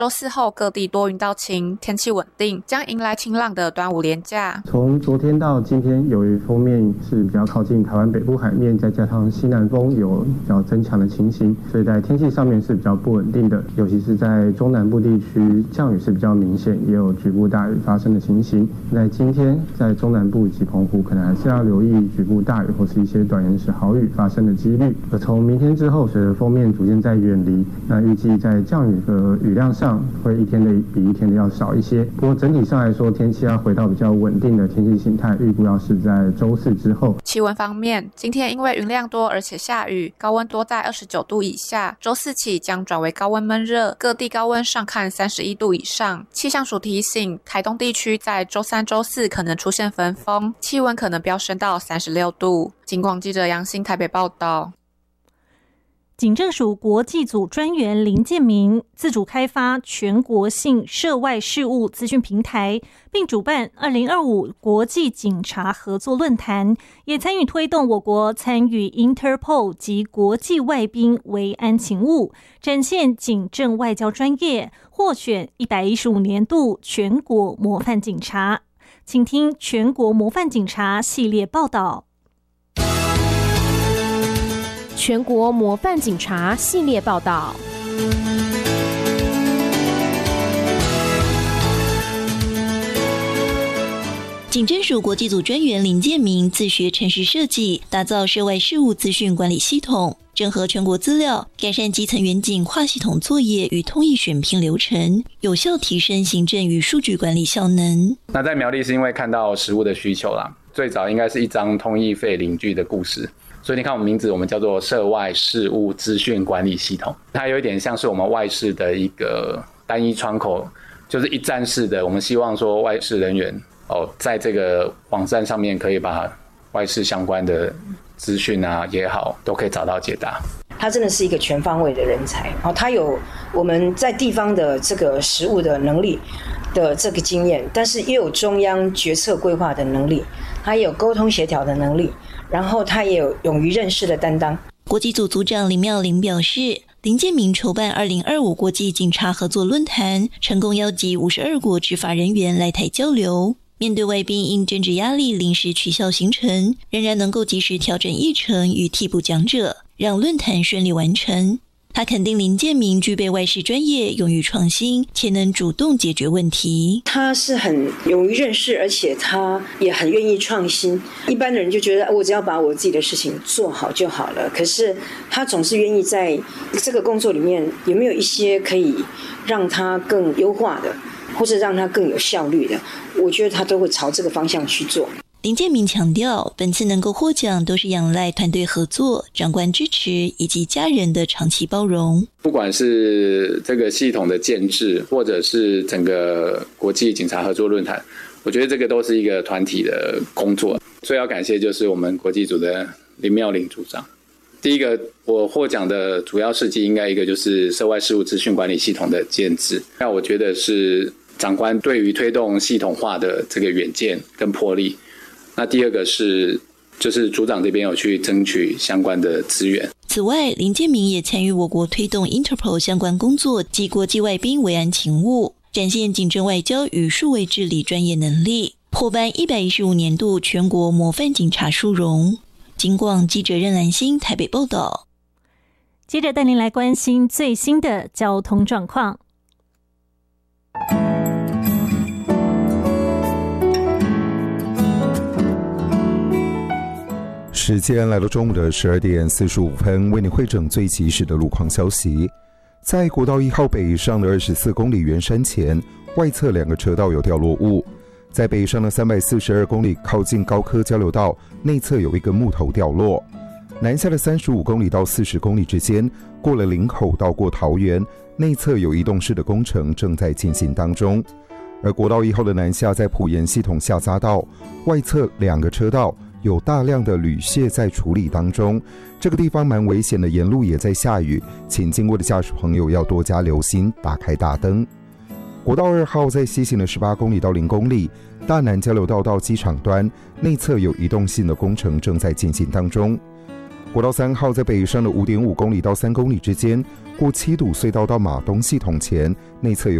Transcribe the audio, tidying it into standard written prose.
周四后各地多云到晴，天气稳定，将迎来晴朗的端午连假。 从昨天到今天，由于锋面是比较靠近台湾北部海面，再加上西南风有比较增强的情形，所以在天气上面是比较不稳定的，尤其是在中南部地区降雨是比较明显，也有局部大雨发生的情形。在今天在中南部以及澎湖可能还是要留意局部大雨或是一些短延时豪雨发生的几率。而从明天之后，随着锋面逐渐在远离，那预计在降雨和雨量上会一天的比一天的要少一些。不过整体上来说，天气要回到比较稳定的天气形态，预估要是在周四之后。 气温方面，今天因为云量多而且下雨，高温多在29度以下，周四起将转为高温闷热，各地高温上看31度以上。气象署提醒，台东地区在周三、周四可能出现焚风，气温可能飙升到36度。警广记者杨欣台北报道。 警政署国际组专员林建明自主开发全国性涉外事务资讯平台，并主办2025国际警察合作论坛，也参与推动我国参与 Interpol 及国际外宾维安勤务，展现警政外交专业，获选115年度全国模范警察。请听全国模范警察系列报道。 全国模范警察系列报道。 警政署国际组专员林建明自学程式设计，打造涉外事务资讯管理系统，整合全国资料，改善基层远警跨系统作业与通译选聘流程，有效提升行政与数据管理效能。 那在苗栗是因为看到实务的需求啦，最早应该是一张通译费领据的故事。所以你看我们名字，我们叫做涉外事务资讯管理系统，它有一点像是我们外事的一个单一窗口，就是一站式的。我们希望说外事人员在这个网站上面可以把外事相关的资讯啊也好，都可以找到解答。 他真的是一个全方位的人才，他有我们在地方的这个实务的能力的这个经验，但是也有中央决策规划的能力，他也有沟通协调的能力，然后他也有勇于认识的担当。 国际组组长林妙玲表示，林建明筹办2025国际警察合作论坛，成功邀集52国执法人员来台交流。面对外宾因政治压力临时取消行程，仍然能够及时调整议程与替补讲者，让论坛顺利完成。他肯定林建明具备外事专业，勇于创新，且能主动解决问题。 他是很勇于认识，而且他也很愿意创新。一般的人就觉得我只要把我自己的事情做好就好了，可是他总是愿意在这个工作里面有没有一些可以让他更优化的，或是让他更有效率的，我觉得他都会朝这个方向去做。 林建明强调，本次能够获奖都是仰赖团队合作、长官支持以及家人的长期包容。 不管是这个系统的建制，或者是整个国际警察合作论坛，我觉得这个都是一个团体的工作。最要感谢就是我们国际组的林妙玲组长。第一个，我获奖的主要事迹应该一个就是涉外事务资讯管理系统的建制。那我觉得是长官对于推动系统化的这个远见跟魄力。那第二个就是组长这边有去争取相关的资源。 此外，林建明也参与我国推动 Interpol 相关工作及国际外宾维安勤务，展现警政外交与数位治理专业能力，获颁115年度全国模范警察殊荣。警广记者任兰心台北报道。 接着带您来关心最新的交通状况。 时间来到中午的12点45分，为你汇整最及时的路况消息。在国道1号北上的24公里圆山前，外侧2个车道有掉落物；在北上的342公里靠近高科交流道，内侧有一根木头掉落。南下的35公里到40公里之间，过了林口到过桃园，内侧有移动式的工程正在进行当中。而国道1号的南下在埔盐系统下匝道，外侧2个车道有大量的铝屑在处理当中，这个地方蛮危险的，沿路也在下雨，请经过的驾驶朋友要多加留心，打开大灯。国道2号在西行的18公里到0公里，大南交流道到机场端，内侧有移动性的工程正在进行当中。国道3号在北上的5.5公里到3公里之间， 过7堵隧道到马东系统前，内侧有